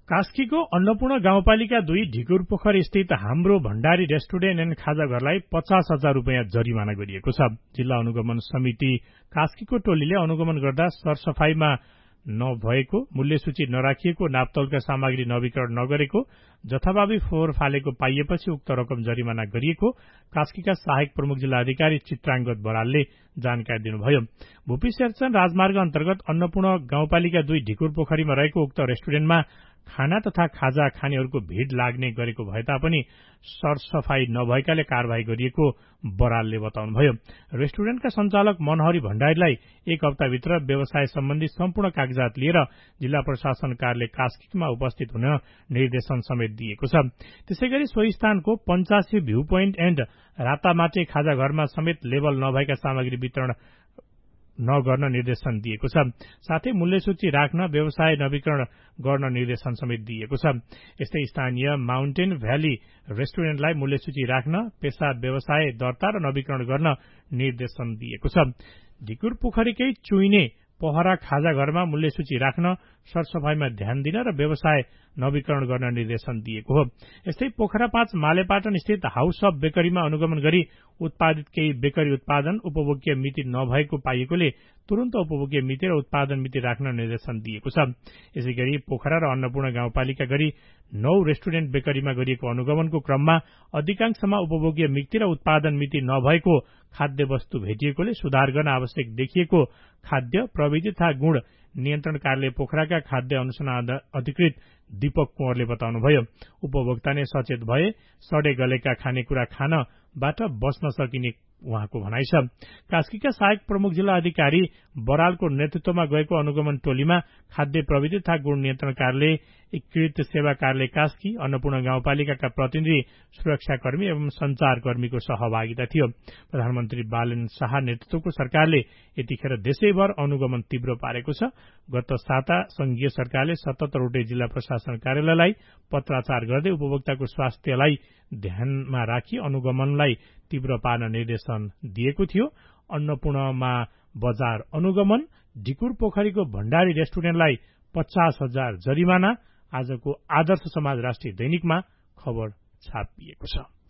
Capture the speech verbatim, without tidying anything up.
कास्कीको अन्नपूर्ण गाउँपालिका दुई ढिकुरपोखर स्थित हाम्रो भण्डारी रेस्टुरेन्ट एण्ड खाजाघरलाई पचास हजार रूपियाँ जरिमाना गरिएको छ। जिल्ला अनुगमन समिति कास्कीको टोलीले अनुगमन गर्दा सरसफाईमा नभएको, मूल्यसूची नराखिएको, नापतौलका सामग्री नवीकरण नगरेको, जथाभावी फोहोर फालेको पाइएपछि उक्त रकम जरिमाना गरिएको कास्कीका सहायक प्रमुख जिल्ला अधिकारी चित्राङ्गत बरालले जानकारी दिनुभयो। भूपी शेरचन राजमार्ग अन्तर्गत अन्नपूर्ण गाउँपालिका दुई ढिकुरपोखरीमा रहेको उक्त रेस्टुरेन्टमा खाना तथा खाजा खानेहरूको भीड़ लाग्ने गरेको भए तापनि सरसफाई नभएकाले कार्यवाही गरिएको बरालले बताउनुभयो। रेस्टुरेन्टका सञ्चालक मनहरी भण्डारीलाई एक हप्ताभित्र व्यवसाय सम्बन्धी सम्पूर्ण कागजात लिएर जिल्ला प्रशासन कार्यालय कास्कीमा उपस्थित हुन निर्देशन समेत दिएको छ। त्यसैगरी सोही स्थानको पञ्चासी भ्यू पोइन्ट एण्ड रातामाटे खाजाघरमा समेत लेबल नभएका सामग्री वितरण नगर्न निर्देशन दिएको छ। साथै मूल्यसूची राख्न, व्यवसाय नवीकरण गर्न निर्देशन समेत दिएको छ। यस्तै स्थानीय माउन्टेन भ्याली रेस्टुरेन्टलाई मूल्यसूची राख्न, पेसा व्यवसाय दर्ता र नवीकरण गर्न निर्देशन दिएको छ। ढिकुर पोखरीकै चुइने पहरा खाजाघरमा मूल्यसूची राख्न, सरसफाईमा ध्यान दिन र व्यवसाय नवीकरण गर्न निर्देशन दिएको हो। यस्तै पोखरा पाँच मालेपाटन स्थित हाउस अफ बेकरीमा अनुगमन गरी उत्पादित केही बेकरी उत्पादन उपभोग्य मिति नभएको पाइएकोले तुरन्त उपभोग्य मिति र उत्पादन मिति राख्न निर्देशन दिएको छ। यसैगरी पोखरा र अन्नपूर्ण गाउँपालिका गरी नौ रेस्टुरेन्ट बेकरीमा गरिएको अनुगमनको क्रममा अधिकांशमा उपभोग्य मिति र उत्पादन मिति नभएको खाद्य वस्तु भेटिएकोले सुधार गर्न आवश्यक देखिएको खाद्य प्रविधि तथा गुण नियन्त्रण कार्यालय पोखराका खाद्य अनुसन्धान अधिकृत दीपक कुँवरले बताउनुभयो। उपभोक्ता नै सचेत भए सडे गलेका खानेकुरा खानबाट बच्न सकिने उहाँको भनाइ छ। कास्कीका सहायक प्रमुख जिल्ला अधिकारी बरालको नेतृत्वमा गएको अनुगमन टोलीमा खाद्य प्रविधि तथा गुण नियन्त्रण कार्यालय, एकीकृत सेवा कार्यालय कास्की, अन्नपूर्ण गाउँपालिकाका प्रतिनिधि, सुरक्षाकर्मी एवं संचारकर्मीको सहभागिता थियो। प्रधानमन्त्री बालन शाह नेतृत्वको सरकारले यतिखेर देशैभर अनुगमन तीव्र पारेको छ। गत साता संघीय सरकारले सतहत्तरवटै जिल्ला प्रशासन कार्यालयलाई पत्राचार गर्दै उपभोक्ताको स्वास्थ्यलाई ध्यानमा राखी अनुगमनलाई तीव्र पार्न निर्देशन दिएको थियो। अन्नपूर्णमा बजार अनुगमन, ढिकुर पोखरीको भण्डारी रेस्टुरेन्टलाई पचास हजार जरिमाना आजको आदर्श समाज राष्ट्रिय दैनिकमा खबर छापिएको छ।